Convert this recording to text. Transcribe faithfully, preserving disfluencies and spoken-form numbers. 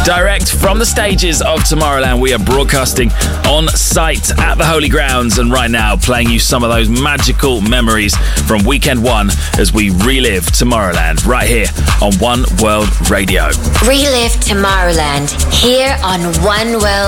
Direct from the stages of Tomorrowland, we are broadcasting on site at the Holy Grounds, and right now playing you some of those magical memories from Weekend One as we relive Tomorrowland right here on One World Radio. Relive Tomorrowland here on One World